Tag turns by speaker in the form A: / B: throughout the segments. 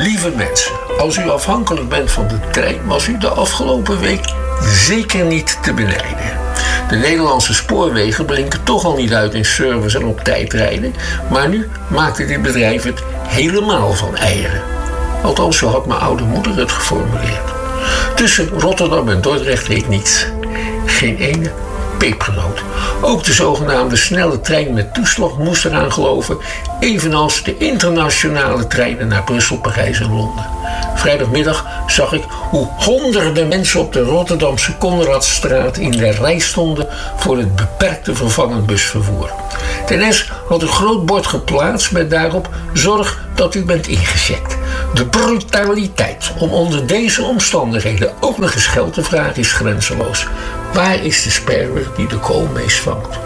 A: Lieve mensen, als u afhankelijk bent van de trein, was u de afgelopen week zeker niet te benijden. De Nederlandse spoorwegen blinken toch al niet uit in service en op tijd rijden, maar nu maakte dit bedrijf het helemaal van eieren. Althans, zo had mijn oude moeder het geformuleerd. Tussen Rotterdam en Dordrecht reed niets. Geen ene pepernoot. Ook de zogenaamde snelle trein met toeslag moest eraan geloven, evenals de internationale treinen naar Brussel, Parijs en Londen. Vrijdagmiddag zag ik hoe honderden mensen op de Rotterdamse Konradstraat in de rij stonden voor het beperkte vervangend busvervoer. De NS had een groot bord geplaatst met daarop: zorg dat u bent ingecheckt. De brutaliteit om onder deze omstandigheden ook nog eens geld te vragen is grenzeloos. Waar is de sperwer die de koolmees vangt?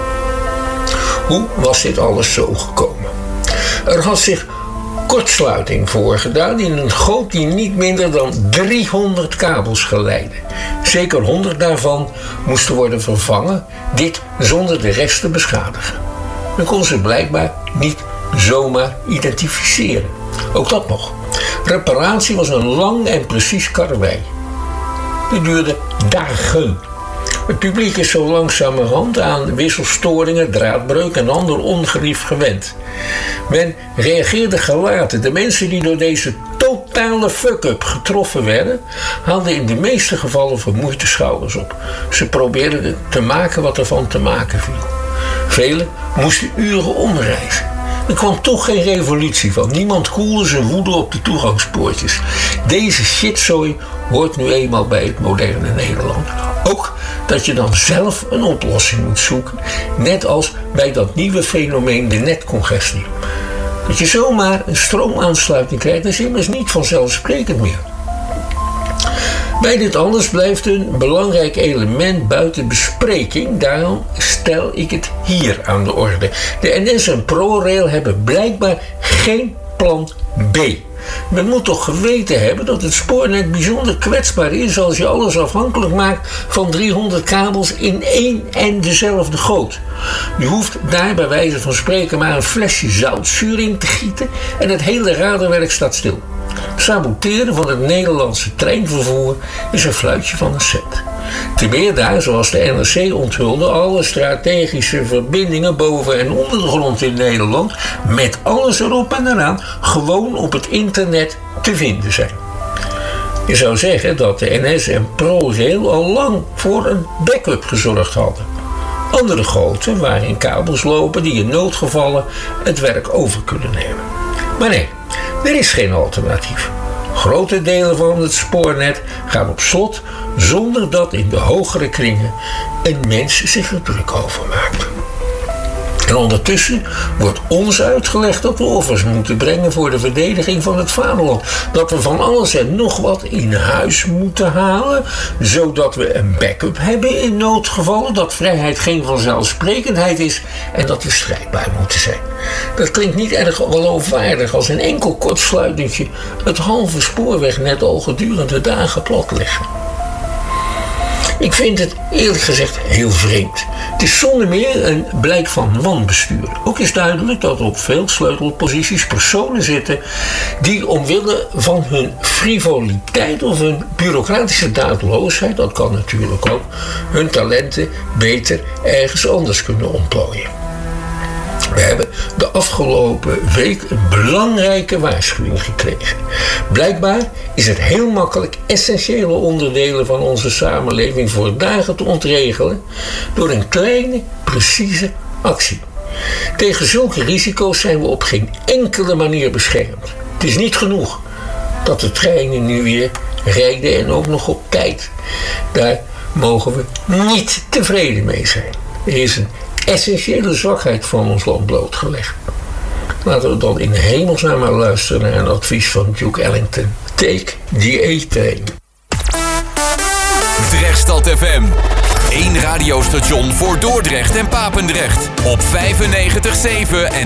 A: Hoe was dit alles zo gekomen? Er had zich kortsluiting voorgedaan in een goot die niet minder dan 300 kabels geleidde. Zeker 100 daarvan moesten worden vervangen, dit zonder de rest te beschadigen. Men kon ze blijkbaar niet zomaar identificeren. Ook dat nog. Reparatie was een lang en precies karwei. Dit duurde dagen. Het publiek is zo langzamerhand aan wisselstoringen, draadbreuk en ander ongerief gewend. Men reageerde gelaten. De mensen die door deze totale fuck-up getroffen werden, haalden in de meeste gevallen vermoeid de schouders op. Ze probeerden te maken wat er van te maken viel. Velen moesten uren omreizen. Er kwam toch geen revolutie van. Niemand koelde zijn woede op de toegangspoortjes. Deze shitzooi hoort nu eenmaal bij het moderne Nederland. Ook dat je dan zelf een oplossing moet zoeken. Net als bij dat nieuwe fenomeen de netcongestie. Dat je zomaar een stroomaansluiting krijgt is immers niet vanzelfsprekend meer. Bij dit alles blijft een belangrijk element buiten bespreking. Daarom stel ik het hier aan de orde. De NS en ProRail hebben blijkbaar geen plan B. Men moet toch geweten hebben dat het spoornet bijzonder kwetsbaar is als je alles afhankelijk maakt van 300 kabels in één en dezelfde goot. Je hoeft daar bij wijze van spreken maar een flesje zoutzuur in te gieten en het hele radarwerk staat stil. Saboteren van het Nederlandse treinvervoer is een fluitje van een cent. Te meer daar, zoals de NRC onthulde, alle strategische verbindingen boven en onder de grond in Nederland, met alles erop en eraan, gewoon op het internet te vinden zijn. Je zou zeggen dat de NS en ProRail al lang voor een backup gezorgd hadden. Andere goten waarin kabels lopen die in noodgevallen het werk over kunnen nemen. Maar nee, er is geen alternatief. Grote delen van het spoornet gaan op slot zonder dat in de hogere kringen een mens zich er druk over maakt. En ondertussen wordt ons uitgelegd dat we offers moeten brengen voor de verdediging van het vaderland. Dat we van alles en nog wat in huis moeten halen, zodat we een backup hebben in noodgevallen. Dat vrijheid geen vanzelfsprekendheid is en dat we strijdbaar moeten zijn. Dat klinkt niet erg geloofwaardig als een enkel kortsluitingje het halve spoorwegnet al gedurende dagen plat leggen. Ik vind het eerlijk gezegd heel vreemd. Het is zonder meer een blijk van wanbestuur. Ook is duidelijk dat er op veel sleutelposities personen zitten die omwille van hun frivoliteit of hun bureaucratische daadloosheid, dat kan natuurlijk ook, hun talenten beter ergens anders kunnen ontplooien. We hebben de afgelopen week een belangrijke waarschuwing gekregen. Blijkbaar is het heel makkelijk essentiële onderdelen van onze samenleving voor dagen te ontregelen door een kleine, precieze actie. Tegen zulke risico's zijn we op geen enkele manier beschermd. Het is niet genoeg dat de treinen nu weer rijden en ook nog op tijd. Daar mogen we niet tevreden mee zijn. Er is een essentiële zwakheid van ons land blootgelegd. Laten we dan in hemelsnaam maar luisteren naar een advies van Duke Ellington. Take the A-train.
B: Drechtstad FM. 1 radiostation voor Dordrecht en Papendrecht. Op 95.7 en